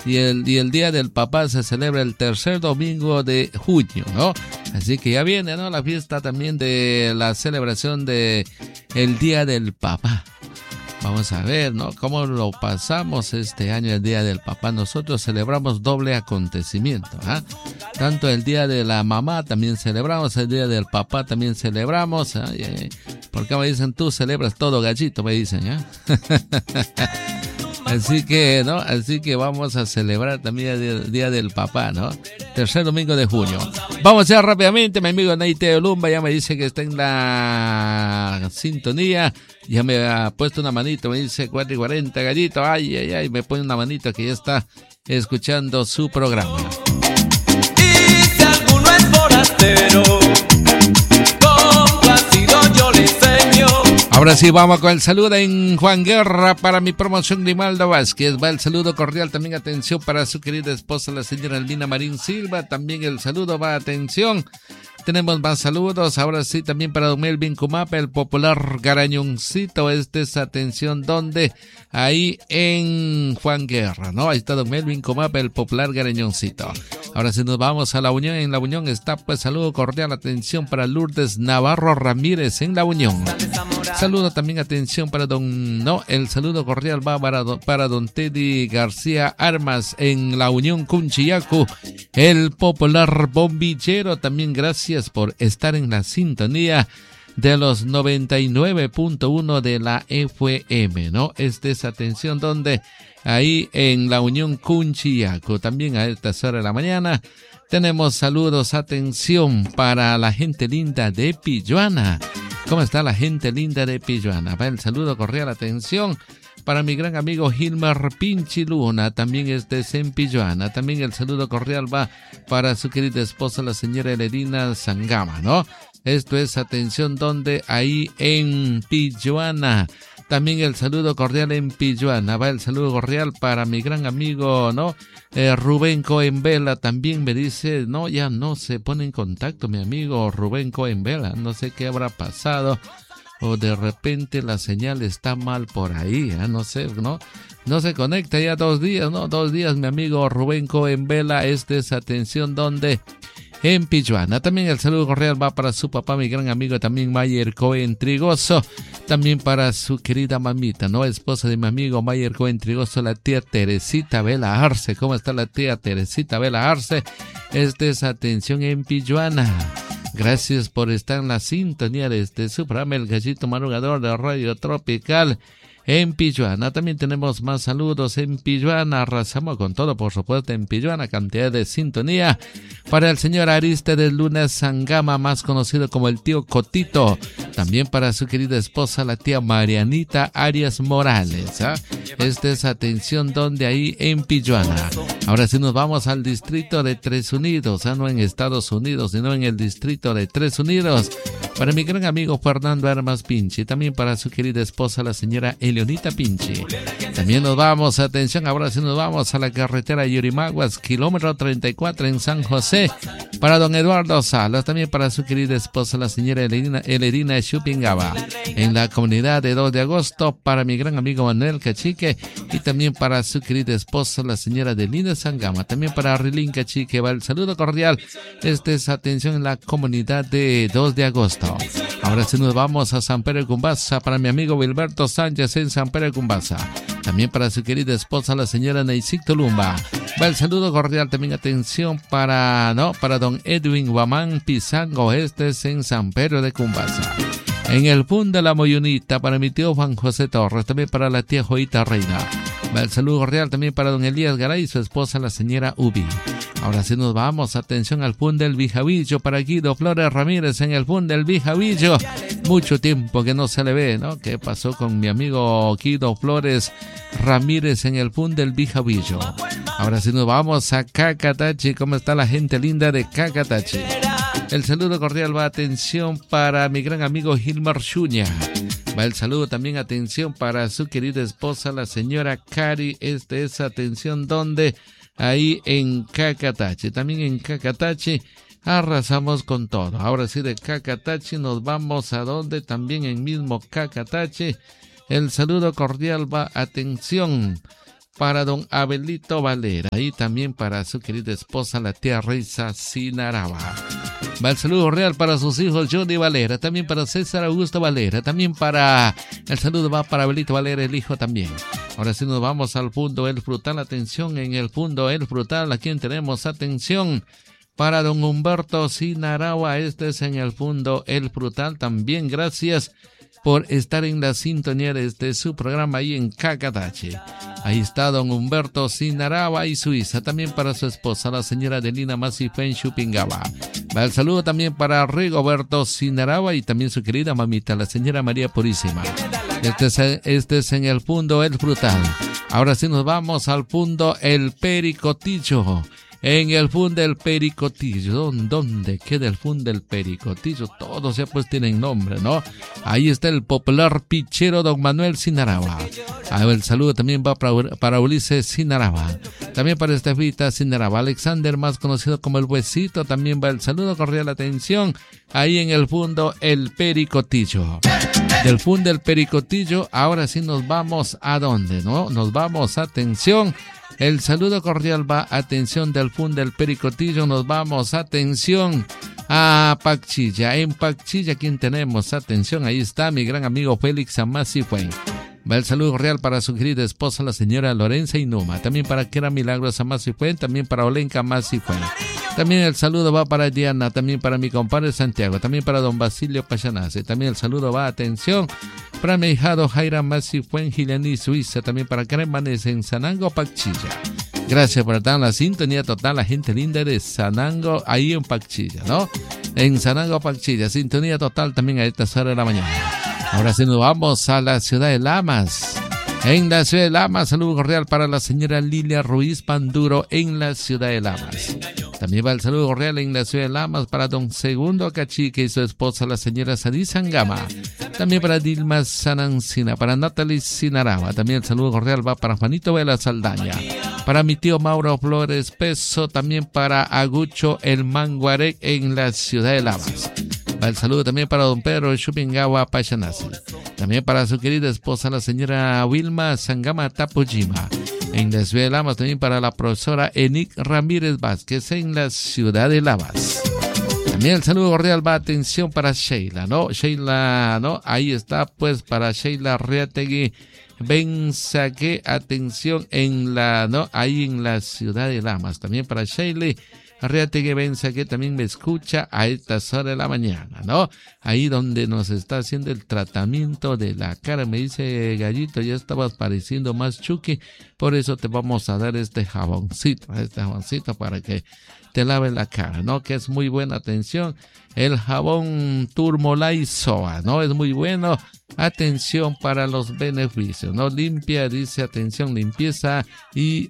y el Día del Papá se celebra el tercer domingo de junio, ¿no? Así que ya viene, ¿no? La fiesta también de la celebración de el Día del Papá. Vamos a ver, ¿no? Cómo lo pasamos este año, el Día del Papá. Nosotros celebramos doble acontecimiento, ¿ah? Tanto el Día de la Mamá también celebramos, el Día del Papá también celebramos. ¿Por qué me dicen tú celebras todo, gallito? Me dicen, ¿ya? Así que, ¿no? Así que vamos a celebrar también el Día del Papá, ¿no? Tercer domingo de junio. Vamos ya rápidamente, mi amigo Neite Olumba ya me dice que está en la sintonía. Ya me ha puesto una manito, me dice 4:40, gallito. Ay, me pone una manito que ya está escuchando su programa. Y si alguno es forastero, complacido yo le enseño. Ahora sí, vamos con el saludo en Juan Guerra para mi promoción Grimaldo Vázquez. Va el saludo cordial, también atención para su querida esposa, la señora Albina Marín Silva. También el saludo va, atención. Tenemos más saludos, ahora sí, también para don Melvin Cumapa, el popular Garañoncito. Es atención, ¿dónde? Ahí en Juan Guerra, ¿no? Ahí está don Melvin Cumapa, el popular Garañoncito. Ahora sí nos vamos a La Unión. En La Unión está, pues, saludo cordial, atención para Lourdes Navarro Ramírez en La Unión. Saludo también, atención para el saludo cordial va para don Teddy García Armas en La Unión Cunchillacu, el popular bombillero. También gracias por estar en la sintonía de los 99.1 de la FM, ¿no? Es atención donde ahí en La Unión Cunchillacu, también a estas horas de la mañana tenemos saludos, atención para la gente linda de Pilluana. ¿Cómo está la gente linda de Pilluana? Va el saludo cordial, atención para mi gran amigo Gilmar Pinchi Luna, también en Pilluana. También el saludo cordial va para su querida esposa, la señora Elerina Sangama, ¿no? Esto es atención donde ahí en Pilluana. También el saludo cordial en Pilluana. Va el saludo cordial para mi gran amigo, ¿no? Rubén Cohen Vela. También me dice, no, ya no se pone en contacto mi amigo Rubén Cohen Vela. No sé qué habrá pasado. O de repente la señal está mal por ahí, ¿eh? No sé, ¿no? No se conecta ya 2 días, ¿no? 2 días mi amigo Rubén Cohen Vela. Es atención donde en Pilluana. También el saludo cordial va para su papá, mi gran amigo también Mayer Cohen Trigoso. También para su querida mamita, ¿no? Esposa de mi amigo Mayer Cohen Trigoso, la tía Teresita Vela Arce. ¿Cómo está la tía Teresita Vela Arce? Es atención en Pilluana. Gracias por estar en la sintonía de su programa El Gallito Madrugador de Radio Tropical en Pilluana. También tenemos más saludos en Pilluana. Arrasamos con todo, por supuesto, en Pilluana. Cantidad de sintonía para el señor Aristides Luna Sangama, más conocido como el tío Cotito. También para su querida esposa, la tía Marianita Arias Morales, ¿eh? Es atención donde ahí en Pilluana. Ahora sí nos vamos al distrito de Tres Unidos, no en Estados Unidos, sino en el distrito de Tres Unidos. Para mi gran amigo Fernando Armas Pinchi, también para su querida esposa, la señora Eleonita Pinchi. También nos vamos, atención, ahora sí nos vamos a la carretera Yurimaguas, kilómetro 34 en San José, para don Eduardo Salas. También para su querida esposa, la señora Elerina Chupingaba. En la comunidad de 2 de agosto, para mi gran amigo Manuel Cachique, y también para su querida esposa, la señora Delina Sangama. También para Rilín Cachique va el saludo cordial. Es atención en la comunidad de 2 de agosto. Ahora sí nos vamos a San Pedro de Cumbasa, para mi amigo Wilberto Sánchez en San Pedro de Cumbasa. También para su querida esposa, la señora Neisicto Lumba. Va el saludo cordial, también atención para don Edwin Guamán Pizango, es en San Pedro de Cumbasa. En el Pun de la Moyunita, para mi tío Juan José Torres, también para la tía Joita Reina. Va el saludo cordial también para don Elías Garay y su esposa, la señora Ubi. Ahora sí nos vamos, atención al Pun del Bijavillo, para Guido Flores Ramírez en el Pun del Bijavillo. Mucho tiempo que no se le ve, ¿no? ¿Qué pasó con mi amigo Guido Flores Ramírez en el Pun del Bijavillo? Ahora sí nos vamos a Cacatachi. ¿Cómo está la gente linda de Cacatachi? El saludo cordial va, atención, para mi gran amigo Gilmar Xuña. Va el saludo también, atención, para su querida esposa, la señora Cari. Es atención donde ahí en Cacatachi. También en Cacatachi arrasamos con todo. Ahora sí, de Cacatachi nos vamos a donde también en mismo Cacatachi. El saludo cordial va, atención, para don Abelito Valera y también para su querida esposa, la tía Reisa Sinaraba. Va el saludo real para sus hijos Johnny Valera, también para César Augusto Valera, también para... El saludo va para Abelito Valera, el hijo también. Ahora sí nos vamos al Fundo El Frutal. Atención, en el Fundo El Frutal, ¿a quién tenemos? Atención, para don Humberto Sinaraba, este es en el Fundo El Frutal. También gracias por estar en la sintonía de su programa ahí en Cacatache. Ahí está don Humberto Sinaraba y Suiza. También para su esposa, la señora Delina Masife en Chupingaba. Va el saludo también para Rigoberto Sinaraba y también su querida mamita, la señora María Purísima. Este es en el Fundo El Frutal. Ahora sí nos vamos al Fundo El Pericotillo. En el Fundo El Pericotillo, ¿dónde queda el Fundo El Pericotillo? Todos ya pues tienen nombre, ¿no? Ahí está el popular pichero don Manuel Sinaraba. El saludo también va para Ulises Sinaraba. También para Estefita Sinaraba. Alexander, más conocido como el Huesito, también va el saludo, cordial atención. Ahí en el Fundo El Pericotillo. Del Fundo El Pericotillo, ahora sí nos vamos a dónde, ¿no? Nos vamos, atención. El saludo cordial va, atención, del Fundo El Pericotillo, nos vamos, atención, a Pacchilla. En Pacchilla, ¿quién tenemos? Atención, ahí está mi gran amigo Félix Amasifuen. Va el saludo real para su querida esposa, la señora Lorenza Inuma. También para Kera Milagros Amasifuen, también para Olenka Amasifuen. También el saludo va para Diana, también para mi compadre Santiago, también para don Basilio Pachanase. También el saludo va, atención, para mi hijado Jaira Masifuen, Gilani Suiza, también para Caremanes en Sanango, Pacchilla. Gracias por estar en la sintonía total, la gente linda de Sanango, ahí en Pacchilla, ¿no? En Sanango, Pacchilla, sintonía total también a estas horas de la mañana. Ahora sí nos vamos a la ciudad de Lamas. En la ciudad de Lamas, saludo cordial para la señora Lilia Ruiz Panduro en la ciudad de Lamas. También va el saludo cordial en la ciudad de Lamas para don Segundo Cachique y su esposa, la señora Sadí Sangama. También para Dilma Sanancina, para Natalie Sinaraba. También el saludo cordial va para Juanito Vela Saldaña. Para mi tío Mauro Flores Peso, también para Agucho el Manguarec en la ciudad de Lamas. Va el saludo también para don Pedro Chupingawa Pachanasi. También para su querida esposa, la señora Wilma Sangama Tapujima. En la ciudad de Lamas, también para la profesora Enic Ramírez Vázquez en la ciudad de Lamas. También el saludo cordial va, atención, para Sheila, ¿no? Sheila, ¿no? Ahí está, pues, para Sheila Reategui Benzaque, atención, en la, ¿no? Ahí en la ciudad de Lamas. También para Sheila Reategui Benzaque, también me escucha a estas horas de la mañana, ¿no? Ahí donde nos está haciendo el tratamiento de la cara. Me dice, Gallito, ya estabas pareciendo más chuki, por eso te vamos a dar este jaboncito para que te laves la cara, ¿no? Que es muy buena, atención. El jabón Turmolay Soa, ¿no? Es muy bueno. Atención para los beneficios, ¿no? Limpia, dice, atención, limpieza y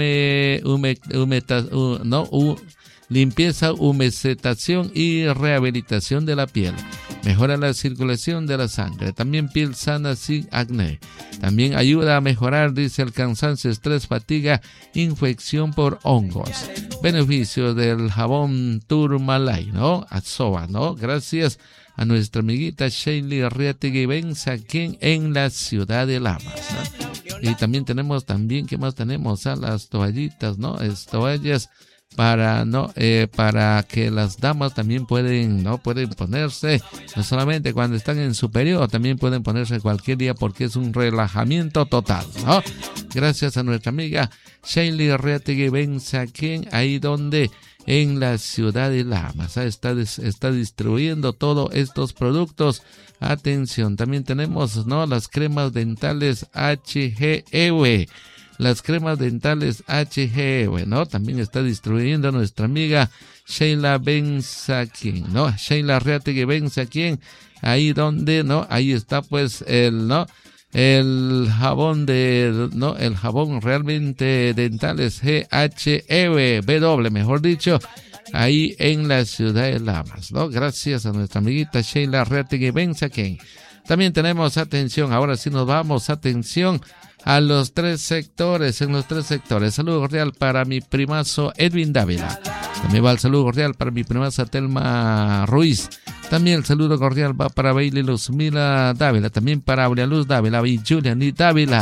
limpieza, humectación y rehabilitación de la piel. Mejora la circulación de la sangre. También piel sana sin acné. También ayuda a mejorar, dice, el cansancio, estrés, fatiga, infección por hongos. Beneficio del jabón Turmalay, ¿no? Azoa, ¿no? Gracias a nuestra amiguita Sheila Reategui Benzaquén en la ciudad de Lamas, ¿no? Y también tenemos, ¿qué más tenemos? A las toallitas, ¿no? Toallas para para que las damas también pueden ponerse, no solamente cuando están en su periodo, también pueden ponerse cualquier día porque es un relajamiento total, ¿no? Gracias a nuestra amiga Sheila Reategui Benzaquén, ahí donde en la ciudad de Lamas está distribuyendo todos estos productos. Atención, también tenemos, ¿no? Las cremas dentales HGEW. Las cremas dentales HGEW, ¿no? También está distribuyendo nuestra amiga Sheila Benzaquén, ¿no? Sheila Reategui Benzaquén, ahí donde, ¿no? Ahí está, pues, el jabón el jabón realmente dentales GHEW, mejor dicho, ahí en la ciudad de Lamas, ¿no? Gracias a nuestra amiguita Sheila Reategui Benzaquén. También tenemos, atención, ahora sí nos vamos, atención, a los tres sectores, Saludo cordial para mi primazo Edwin Dávila. También va el saludo cordial para mi primaza Telma Ruiz. También el saludo cordial va para Bailey Luzmila Dávila. También para Aurea Luz Dávila y Julian y Dávila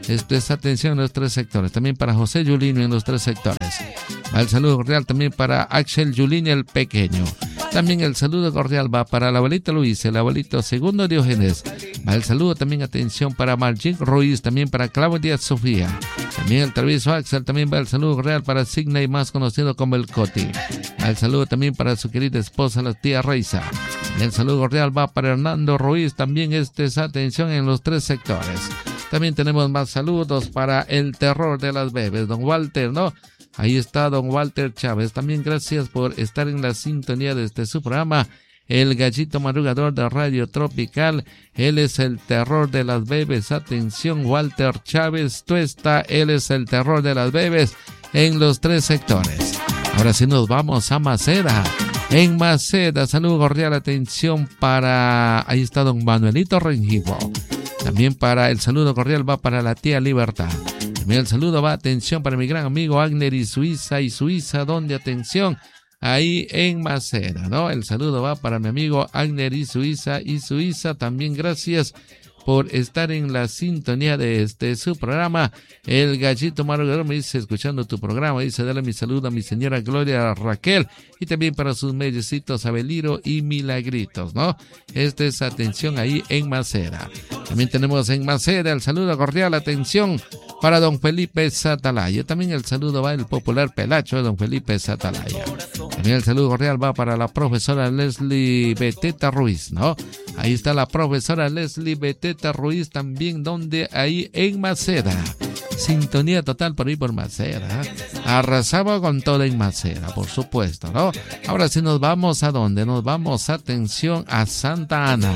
Esto es atención en los 3 sectores. También para José Yulino en los 3 sectores. Va el saludo cordial también para Axel Yulino el pequeño. También el saludo cordial va para la abuelita Luis, el abuelito segundo Diógenes. Va el saludo también, atención, para Margin Ruiz, también para Claudia Sofía. También el travieso Axel, también va el saludo cordial para Signa y más conocido como el Coti. Va el saludo también para su querida esposa, la tía Reiza. El saludo cordial va para Hernando Ruiz, también es atención en los 3 sectores. También tenemos más saludos para el terror de las bebés, don Walter, ¿no? Ahí está don Walter Chávez. También gracias por estar en la sintonía de su programa, el gallito madrugador de Radio Tropical. Él es el terror de las bebés. Atención, Walter Chávez, él es el terror de las bebés en los 3 sectores. Ahora sí nos vamos a Maceda. En Maceda, saludo cordial, atención para, ahí está don Manuelito Rengifo. También para el saludo cordial va para la tía Libertad. También el saludo va, atención, para mi gran amigo Agner y Suiza, donde, atención, ahí en Maceda, ¿no? El saludo va para mi amigo Agner y Suiza, también gracias por estar en la sintonía de su programa. El gallito madrugador me dice, escuchando tu programa, dice, dale mi saludo a mi señora Gloria Raquel y también para sus mellecitos Abeliro y Milagritos, ¿no? Es atención ahí en Maceda. También tenemos en Maceda el saludo cordial, atención, para don Felipe Satalaya. También el saludo va el popular pelacho de don Felipe Satalaya. También el saludo cordial va para la profesora Leslie Beteta Ruiz, ¿no? Ahí está la profesora Leslie Beteta Ruiz también, donde ahí en Maceda. Sintonía total por ahí por Maceda. Arrasaba con todo en Maceda, por supuesto, ¿no? Ahora sí nos vamos a dónde? Nos vamos, atención, a Santa Ana.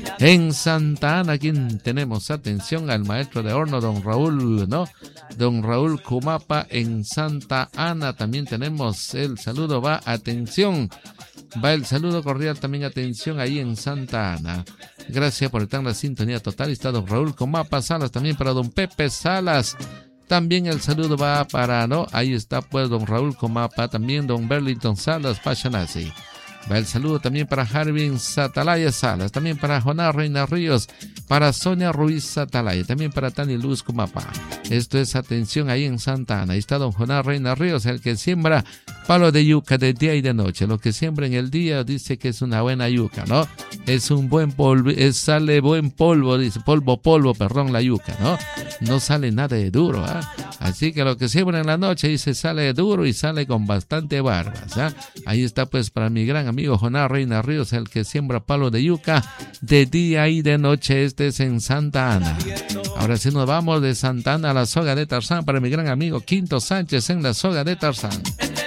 En Santa Ana, ¿quién tenemos? Atención al maestro de horno, don Raúl, ¿no? Don Raúl Kumapa en Santa Ana. También tenemos el saludo, va, atención. Va el saludo cordial también, atención, ahí en Santa Ana. Gracias por estar en la sintonía total. Está don Raúl Comapa Salas, también para don Pepe Salas. También el saludo va para, ¿no? Ahí está pues don Raúl Comapa, también don Berlington Salas Pachanasi. Va el saludo también para Jarvin Satalaya Salas, también para Jonás Reina Ríos, para Sonia Ruiz Satalaya, también para Tani Luz Kumapa. Esto es atención ahí en Santa Ana. Ahí está don Jonás Reina Ríos, el que siembra palo de yuca de día y de noche. Lo que siembra en el día dice que es una buena yuca, ¿no? Es un buen polvo, sale buen polvo, dice, la yuca, ¿no? No sale nada de duro, ¿eh? Así que lo que siembra en la noche dice sale duro y sale con bastante barbas, ¿eh? Ahí está pues para mi gran amigo Jonás Reina Ríos, el que siembra palo de yuca de día y de noche. Este es en Santa Ana. Ahora sí nos vamos de Santa Ana a la Soga de Tarzán para mi gran amigo Quinto Sánchez en la Soga de Tarzán.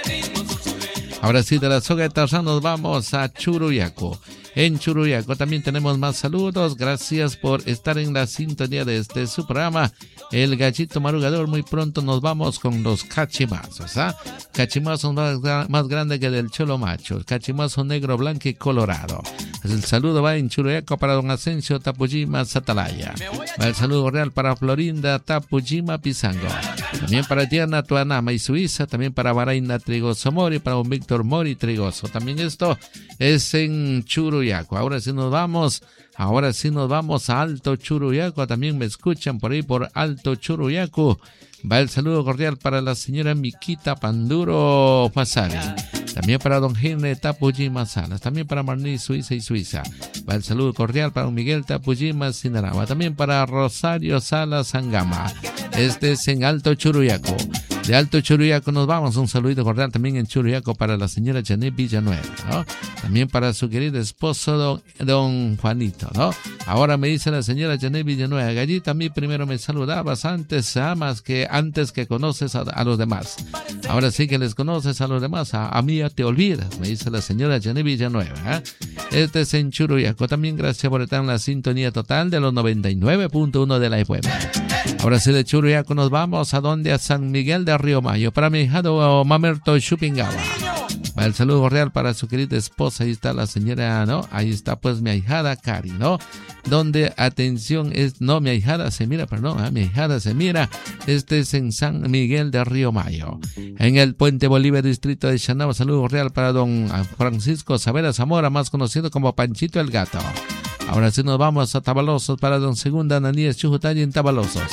Ahora sí, de la Soga de Tarzán nos vamos a Churuyaco. En Churuyaco también tenemos más saludos. Gracias por estar en la sintonía de su programa, el gallito madrugador. Muy pronto nos vamos con los cachimazos, ¿ah? Cachimazos más grande que del cholo macho. Cachimazo negro, blanco y colorado. El saludo va en Churuyaco para don Asensio Tapujima Satalaya. Va el saludo real para Florinda Tapujima Pizango. También para Diana Tuanama y Suiza. También para Baraina Trigoso Mori, para don Víctor Mori Trigoso. También esto es en Churuyaco. Ahora sí nos vamos a Alto Churuyaco. También me escuchan por ahí por Alto Churuyaco. Va el saludo cordial para la señora Miquita Panduro Fasari. También para don Gene Tapujima Salas. También para Marní Suiza. Va el saludo cordial para don Miguel Tapujima Sinarama. También para Rosario Salas Sangama. Este es en Alto Churuyaco. De Alto Churuyaco nos vamos. Un saludito cordial también en Churuyaco para la señora Janet Villanueva, ¿no? También para su querido esposo don Juanito, ¿no? Ahora me dice la señora Janet Villanueva, gallita, a mí primero me saludabas antes que conoces a los demás. Ahora sí que les conoces a los demás, a mí ya te olvidas, me dice la señora Janet Villanueva, ¿eh? Este es en Churuyaco. También gracias por estar en la sintonía total de los 99.1 de la FM. Ahora sí, de Churuyaco nos vamos a donde, a San Miguel de Río Mayo, para mi hijado Mamerto Chupingawa. El saludo cordial para su querida esposa. Ahí está la señora, ¿no? Ahí está pues mi ahijada Cari, ¿no? Donde, atención, mi ahijada se mira, mi ahijada se mira. Este es en San Miguel de Río Mayo. En el Puente Bolívar, distrito de Chanaba, saludo cordial para don Francisco Savera Zamora, más conocido como Panchito el Gato. Ahora sí nos vamos a Tabalosos para don Segunda Ananías Chujutay en Tabalosos.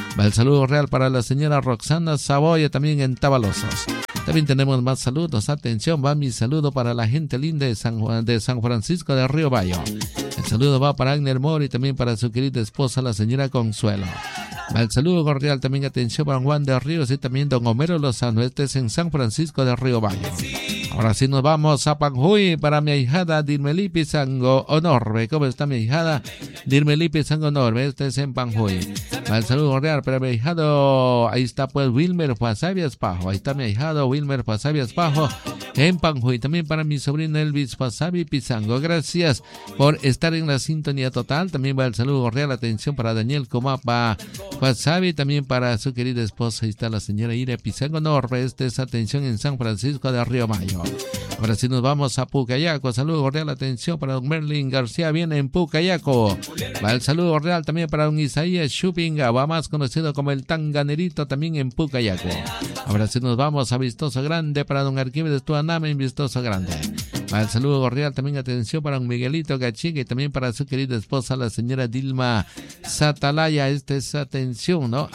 Va el saludo real para la señora Roxana Saboya, también en Tabalosos. También tenemos más saludos. Atención, va mi saludo para la gente linda de San Francisco de Río Bayo. El saludo va para Agner Mori y también para su querida esposa, la señora Consuelo. Va el saludo cordial también, atención, para Juan de Ríos y también don Homero Lozano. Este es en San Francisco de Río Bayo. Ahora sí nos vamos a Panjuy para mi ahijada Dirmelipi Sango Honorbe. ¿Cómo está mi ahijada Dirmelipi Sango Honorbe? Este es en Panjuy. Va el saludo cordial para mi ahijado. Ahí está pues Wilmer Pasabias Pajo. Ahí está mi ahijado Wilmer Pasabias Pajo en Panjuy. También para mi sobrino Elvis Pasabi Pizango. Gracias por estar en la sintonía total. También va el saludo cordial. Atención para Daniel Comapa Pasabi. También para su querida esposa. Ahí está la señora Ira Pizango Norbe. Este es atención en San Francisco de Río Mayo. Ahora sí nos vamos a Pucayaco. Saludo cordial, atención para don Merlin García, viene en Pucayaco. Va el saludo cordial también para don Isaías Shupinga, va más conocido como el Tanganerito, también en Pucayaco. Ahora sí nos vamos a Vistoso Grande para don Arquímedes Tuaname en Vistoso Grande. Va el saludo cordial también, atención para don Miguelito Gachiga y también para su querida esposa, la señora Dilma Satalaya. Este es atención, ¿no?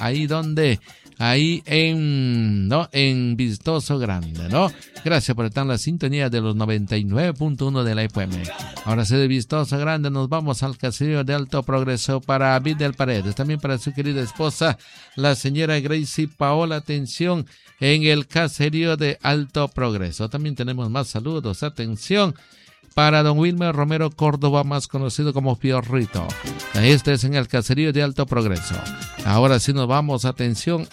Ahí en Vistoso Grande, ¿no? Gracias por estar en la sintonía de los 99.1 de la FM. Ahora sí, de Vistoso Grande nos vamos al caserío de Alto Progreso para Vidal Paredes, también para su querida esposa, la señora Gracie Paola. Atención en el caserío de Alto Progreso. También tenemos más saludos, atención para don Wilmer Romero Córdoba, más conocido como Fiorrito. Este es en el caserío de Alto Progreso. Ahora sí nos vamos, atención,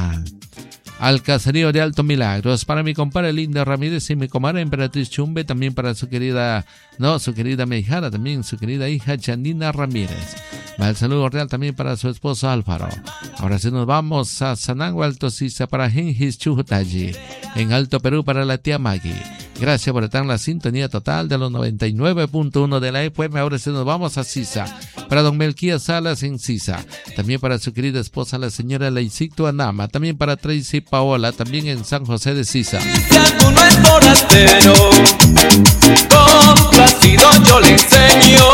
al caserío de Alto Milagros para mi compadre Linda Ramírez y mi comadre Emperatriz Chumbe, también para su querida mejara, también su querida hija Janina Ramírez. Va el saludo real también para su esposo Álvaro. Ahora sí nos vamos a Sanango Alto Sisa para Gengis Chujutaji, en Alto Perú para la tía Maggie. Gracias por estar en la sintonía total de los 99.1 de la FM. Ahora sí nos vamos a Sisa para don Melquía Salas en Sisa, también para su querida esposa la señora Leicito Anama, también para Tracy Paola, también en San José de Sisa. Si alguno es forastero, complacido yo le enseño.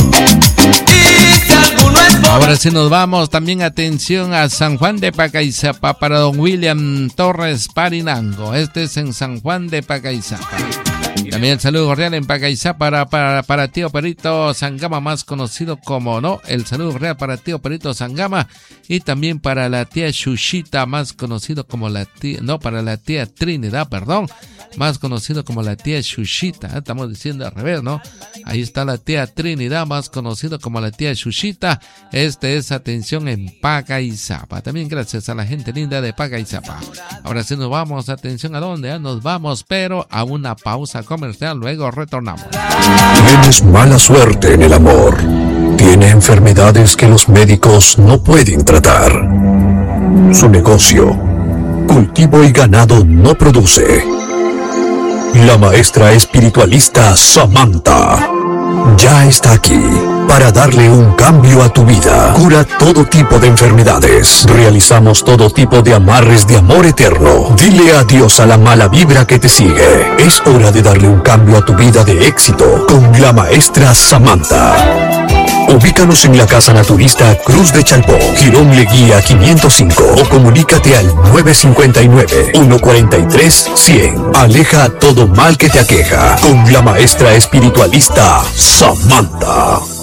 Ahora sí nos vamos también, atención, a San Juan de Pacaizapa para don William Torres Parinango. Este es en San Juan de Pacaizapa. También el saludo cordial en Pacaizapa para tío Perito Sangama, más conocido como, ¿no? El saludo cordial para tío Perito Sangama y también para la tía Xuxita, más conocido como la tía, no, para la tía Trinidad, perdón, más conocido como la tía Xuxita. Estamos diciendo al revés, ¿no? Ahí está la tía Trinidad, más conocido como la tía Xuxita. Este es atención en Pacaizapa. También gracias a la gente linda de Pacaizapa. Ahora sí nos vamos, atención, ¿a dónde? Nos vamos, pero a una pausa comercial, luego retornamos. Tienes mala suerte en el amor. Tiene enfermedades que los médicos no pueden tratar. Su negocio, cultivo y ganado, no produce. La maestra espiritualista Samantha ya está aquí para darle un cambio a tu vida. Cura todo tipo de enfermedades. Realizamos todo tipo de amarres de amor eterno. Dile adiós a la mala vibra que te sigue. Es hora de darle un cambio a tu vida de éxito con la maestra Samantha. Ubícanos en la Casa Naturista Cruz de Chalpó, Girón Leguía 505, o comunícate al 959-143-100. Aleja todo mal que te aqueja con la maestra espiritualista Samantha.